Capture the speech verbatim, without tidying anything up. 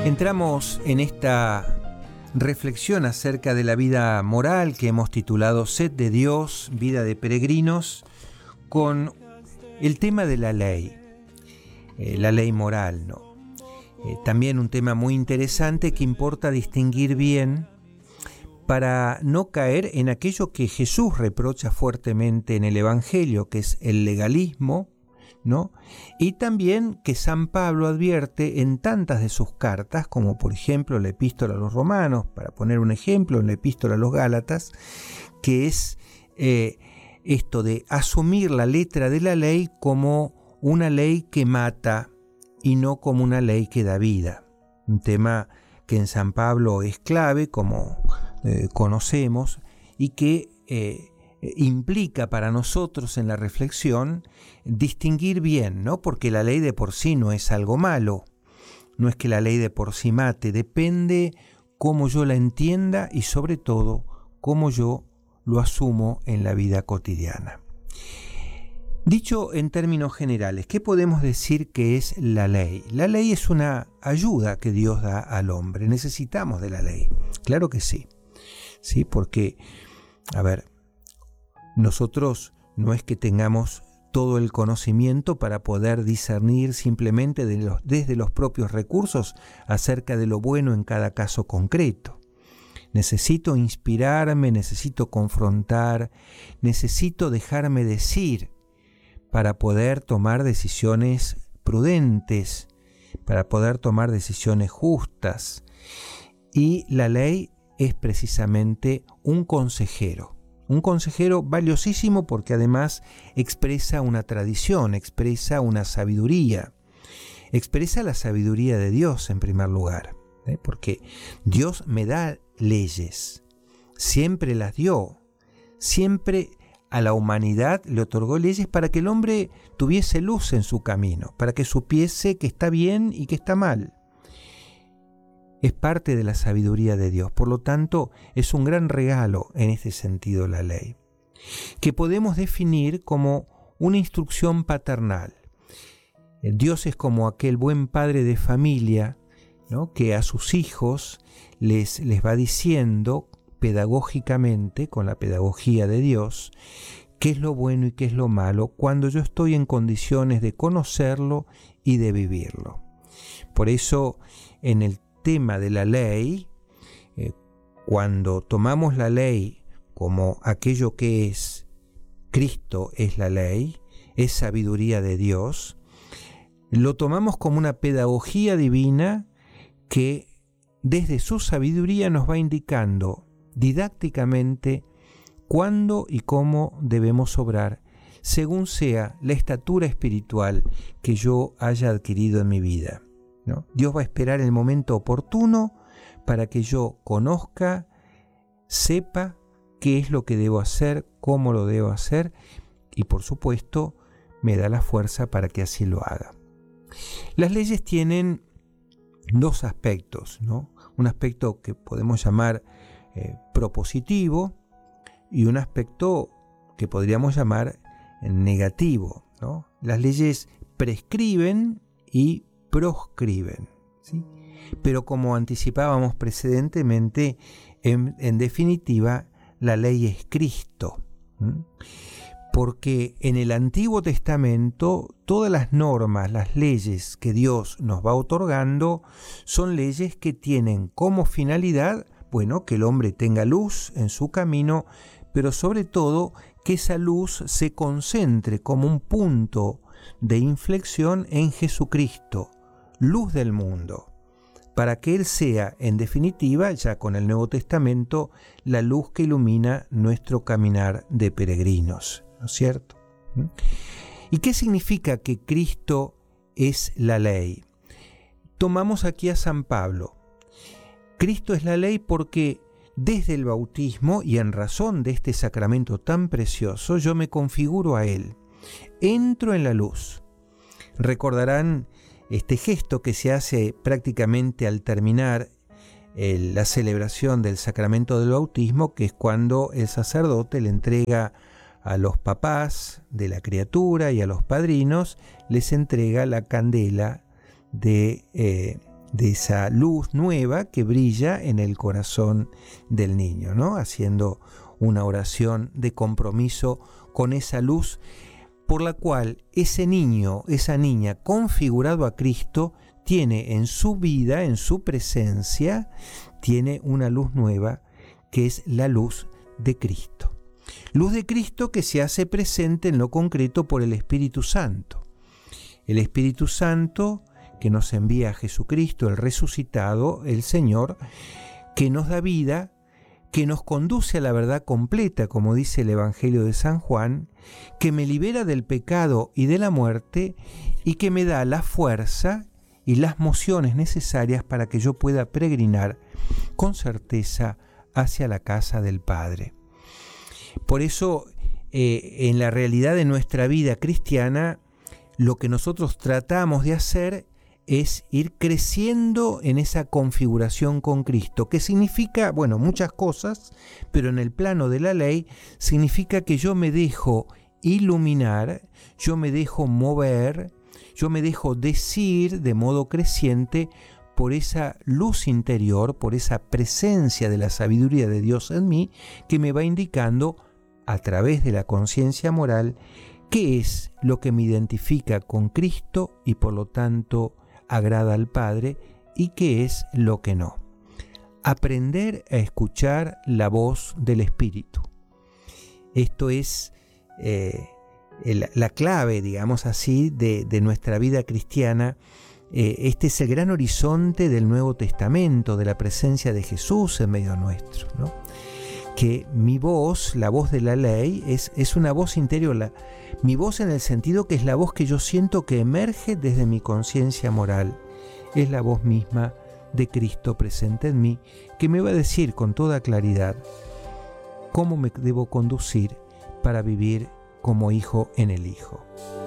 Entramos en esta reflexión acerca de la vida moral que hemos titulado Sed de Dios, vida de peregrinos, con el tema de la ley, eh, la ley moral, ¿no? Eh, también un tema muy interesante que importa distinguir bien para no caer en aquello que Jesús reprocha fuertemente en el Evangelio, que es el legalismo, ¿no? Y también que San Pablo advierte en tantas de sus cartas, como por ejemplo la Epístola a los Romanos, para poner un ejemplo, en la Epístola a los Gálatas, que es eh, esto de asumir la letra de la ley como una ley que mata y no como una ley que da vida. Un tema que en San Pablo es clave, como eh, conocemos, y que eh, implica para nosotros en la reflexión distinguir bien, ¿no? Porque la ley de por sí no es algo malo, no es que la ley de por sí mate, depende cómo yo la entienda y sobre todo cómo yo lo asumo en la vida cotidiana. Dicho en términos generales, ¿qué podemos decir que es la ley? La ley es una ayuda que Dios da al hombre. Necesitamos de la ley. Claro que sí. Sí, porque, a ver, nosotros no es que tengamos todo el conocimiento para poder discernir simplemente de los, desde los propios recursos acerca de lo bueno en cada caso concreto. Necesito inspirarme, necesito confrontar, necesito dejarme decir para poder tomar decisiones prudentes, para poder tomar decisiones justas. Y la ley es precisamente un consejero. Un consejero valiosísimo porque además expresa una tradición, expresa una sabiduría, expresa la sabiduría de Dios en primer lugar, ¿eh? Porque Dios me da leyes, siempre las dio, siempre a la humanidad le otorgó leyes para que el hombre tuviese luz en su camino, para que supiese que está bien y que está mal. Es parte de la sabiduría de Dios, por lo tanto es un gran regalo en este sentido la ley, que podemos definir como una instrucción paternal. Dios es como aquel buen padre de familia, ¿no? Que a sus hijos les, les va diciendo pedagógicamente, con la pedagogía de Dios, qué es lo bueno y qué es lo malo, cuando yo estoy en condiciones de conocerlo y de vivirlo. Por eso, en el tema de la ley, eh, cuando tomamos la ley como aquello que es, Cristo es la ley, es sabiduría de Dios, lo tomamos como una pedagogía divina que desde su sabiduría nos va indicando didácticamente cuándo y cómo debemos obrar, según sea la estatura espiritual que yo haya adquirido en mi vida, ¿no? Dios va a esperar el momento oportuno para que yo conozca, sepa qué es lo que debo hacer, cómo lo debo hacer y por supuesto me da la fuerza para que así lo haga. Las leyes tienen dos aspectos, ¿no? Un aspecto que podemos llamar eh, propositivo y un aspecto que podríamos llamar negativo, ¿no? Las leyes prescriben y proscriben, ¿sí? Pero como anticipábamos precedentemente, en, en definitiva, la ley es Cristo, ¿sí? Porque en el Antiguo Testamento todas las normas, las leyes que Dios nos va otorgando son leyes que tienen como finalidad, bueno, que el hombre tenga luz en su camino, pero sobre todo que esa luz se concentre como un punto de inflexión en Jesucristo, luz del mundo, para que Él sea, en definitiva, ya con el Nuevo Testamento, la luz que ilumina nuestro caminar de peregrinos, ¿no es cierto? ¿Y qué significa que Cristo es la ley? Tomamos aquí a San Pablo. Cristo es la ley porque desde el bautismo y en razón de este sacramento tan precioso, yo me configuro a Él. Entro en la luz. Recordarán este gesto que se hace prácticamente al terminar eh, la celebración del sacramento del bautismo, que es cuando el sacerdote le entrega a los papás de la criatura y a los padrinos, les entrega la candela de, eh, de esa luz nueva que brilla en el corazón del niño, ¿no? Haciendo una oración de compromiso con esa luz por la cual ese niño, esa niña configurado a Cristo, tiene en su vida, en su presencia, tiene una luz nueva que es la luz de Cristo. Luz de Cristo que se hace presente en lo concreto por el Espíritu Santo. El Espíritu Santo que nos envía a Jesucristo, el resucitado, el Señor, que nos da vida, que nos conduce a la verdad completa, como dice el Evangelio de San Juan, que me libera del pecado y de la muerte y que me da la fuerza y las mociones necesarias para que yo pueda peregrinar con certeza hacia la casa del Padre. Por eso, eh, en la realidad de nuestra vida cristiana, lo que nosotros tratamos de hacer es ir creciendo en esa configuración con Cristo, que significa, bueno, muchas cosas, pero en el plano de la ley significa que yo me dejo iluminar, yo me dejo mover, yo me dejo decir de modo creciente por esa luz interior, por esa presencia de la sabiduría de Dios en mí, que me va indicando a través de la conciencia moral qué es lo que me identifica con Cristo y por lo tanto agrada al Padre y qué es lo que no. Aprender a escuchar la voz del Espíritu. Esto es eh, el, la clave, digamos así, de, de nuestra vida cristiana. Eh, este es el gran horizonte del Nuevo Testamento, de la presencia de Jesús en medio nuestro, ¿no? Que mi voz, la voz de la ley, es, es una voz interior. La, mi voz en el sentido que es la voz que yo siento que emerge desde mi conciencia moral. Es la voz misma de Cristo presente en mí, que me va a decir con toda claridad cómo me debo conducir para vivir como hijo en el Hijo.